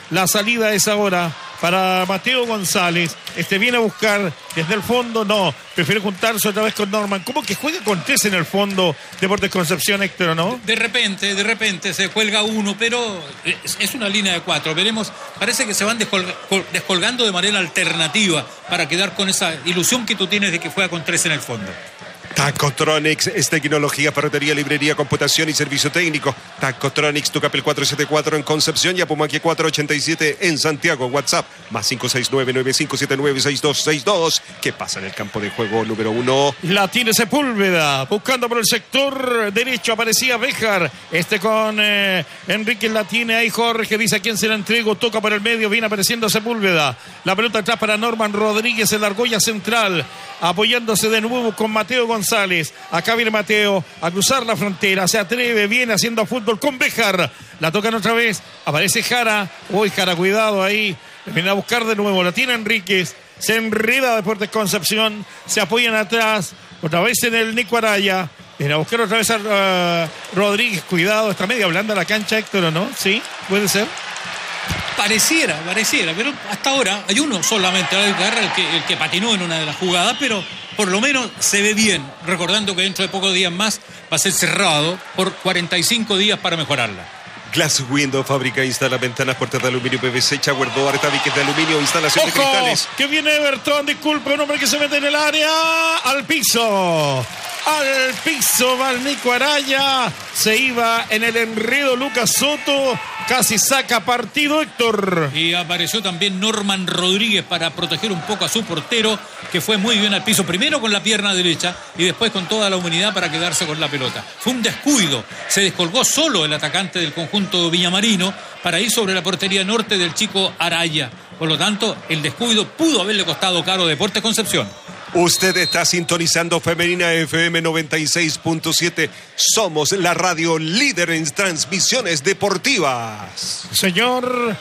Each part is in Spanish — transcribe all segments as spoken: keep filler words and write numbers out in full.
La salida es ahora para Mateo González. Este viene a buscar desde el fondo, no, prefiere juntarse otra vez con Norman. ¿Cómo que juega con tres en el fondo Deportes Concepción, Héctor, no? De repente, de repente se cuelga uno, pero es, es una línea de cuatro. Veremos, parece que se van descolga, descolgando de manera alternativa para quedar con esa ilusión que tú tienes de que juega con tres en el fondo. Tacotronics es tecnología, ferretería, librería, computación y servicio técnico. Tacotronics, Tucapel cuatrocientos setenta y cuatro en Concepción y Apumaquia cuatrocientos ochenta y siete en Santiago. WhatsApp más cinco seis nueve, nueve cinco siete nueve, seis dos seis dos. ¿Qué pasa en el campo de juego número uno? La tiene Sepúlveda, buscando por el sector derecho, aparecía Béjar. Este con eh, Enrique la tiene ahí Jorge, dice a quién se la entrego, toca por el medio, viene apareciendo Sepúlveda. La pelota atrás para Norman Rodríguez en la argolla central, apoyándose de nuevo con Mateo González. Acá viene Mateo a cruzar la frontera, se atreve, viene haciendo fútbol con Béjar. La tocan otra vez, aparece Jara. Uy, Jara, cuidado ahí. Viene a buscar de nuevo, la tiene Enríquez. Se enreda Deportes Concepción, se apoyan atrás, otra vez en el Nico Araya. Viene a buscar otra vez a uh, Rodríguez, cuidado, está media blanda la cancha, Héctor, ¿o no? Sí, puede ser. Pareciera, pareciera, pero hasta ahora hay uno solamente, el que, el que patinó en una de las jugadas, pero por lo menos se ve bien, recordando que dentro de pocos días más va a ser cerrado por cuarenta y cinco días para mejorarla. Glass Window, fábrica, instala ventanas, puertas de aluminio, P V C, Chauer Door, tabiques de aluminio, instalación ¡ojo! De cristales. Que viene Everton, disculpe, un hombre que se mete en el área, al piso. Al piso va el Nico Araya, se iba en el enredo Lucas Soto, casi saca partido, Héctor. Y apareció también Norman Rodríguez para proteger un poco a su portero, que fue muy bien al piso, primero con la pierna derecha y después con toda la humanidad para quedarse con la pelota. Fue un descuido, se descolgó solo el atacante del conjunto villamarino para ir sobre la portería norte del chico Araya. Por lo tanto, el descuido pudo haberle costado caro a Deportes Concepción. Usted está sintonizando Femenina F M noventa y seis punto siete. Somos la radio líder en transmisiones deportivas. Señor,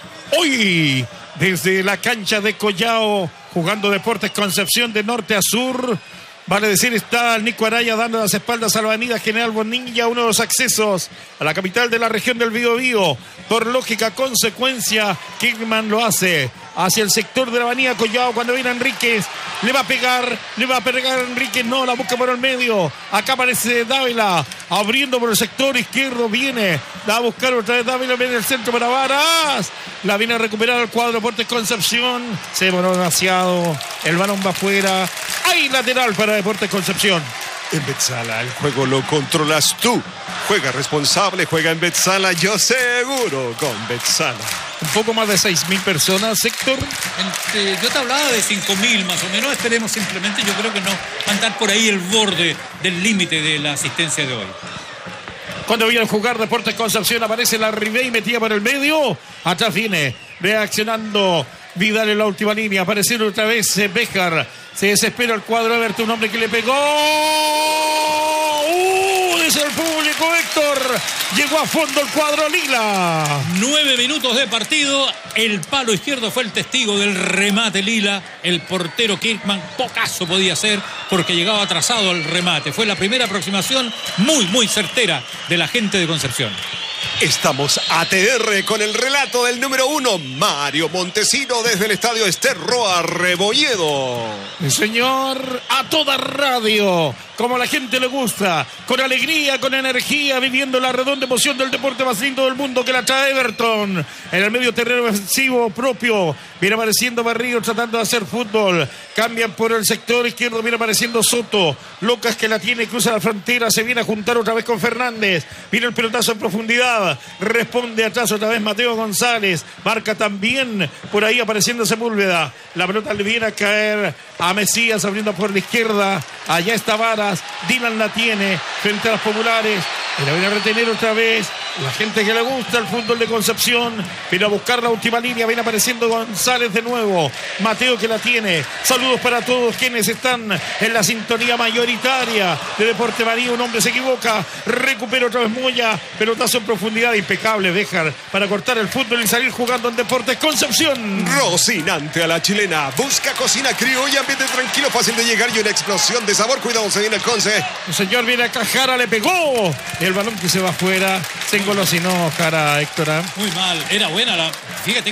hoy desde la cancha de Collao, jugando Deportes Concepción de norte a sur. Vale decir, está el Nico Araya dando las espaldas a la avenida General Bonilla, uno de los accesos a la capital de la región del Biobío. Por lógica consecuencia, Kirkman lo hace hacia el sector de la avenida Collao cuando viene Enríquez. Le va a pegar, le va a pegar a Enríquez, no, la busca por el medio. Acá aparece Dávila, abriendo por el sector izquierdo, viene, la va a buscar otra vez Dávila, viene el centro para Varas. La viene a recuperar el cuadro Deportes Concepción. Se demoró demasiado, el balón va afuera. Hay lateral para Deportes Concepción. En Betzala el juego lo controlas tú. Juega responsable, juega en Betzala, yo seguro con Betzala. Un poco más de seis mil personas, Héctor. Entre, yo te hablaba de cinco mil más o menos. Esperemos simplemente, yo creo que no va a andar por ahí el borde del límite de la asistencia de hoy. Cuando viene a jugar Deportes Concepción, aparece la Ribey metida por el medio. Atrás viene reaccionando Vidal en la última línea. Aparece otra vez eh, Béjar. Se desespera el cuadro Everton, un hombre que le pegó. ¡Uh! Dice el público, Héctor. Llegó a fondo el cuadro lila. Nueve minutos de partido. El palo izquierdo fue el testigo del remate lila. El portero Kirkman pocaso podía hacer porque llegaba atrasado al remate. Fue la primera aproximación muy, muy certera de la gente de Concepción. Estamos A T R con el relato del número uno, Mario Montesino, desde el estadio Ester Roa Rebolledo. Señor, a toda radio, como a la gente le gusta, con alegría, con energía, viviendo la redonda emoción del deporte más lindo del mundo que la trae Everton. En el medio terreno ofensivo propio, viene apareciendo Barrios tratando de hacer fútbol. Cambian por el sector izquierdo, viene apareciendo Soto. Locas que la tiene, cruza la frontera, se viene a juntar otra vez con Fernández. Viene el pelotazo en profundidad, responde atrás otra vez Mateo González. Marca también por ahí apareciendo Sepúlveda. La pelota le viene a caer a Mesías abriendo por la izquierda. Allá está Varas, Dylan la tiene frente a los populares. Y la viene a retener otra vez la gente que le gusta el fútbol de Concepción. Viene a buscar la última línea, viene apareciendo González de nuevo. Mateo que la tiene. Saludos para todos quienes están en la sintonía mayoritaria de Deporte María. Un hombre se equivoca, recupera otra vez Moya, pelotazo en profundidad, impecable Béjar para cortar el fútbol y salir jugando en Deportes Concepción. Rocinante a la chilena, busca cocina criolla, ambiente tranquilo, fácil de llegar y una explosión de sabor. Cuidado, se viene el Conce. El señor viene a Cajara, le pegó. El balón que se va afuera, se engolosinó Jara, Héctor. Muy mal, era buena la... Fíjate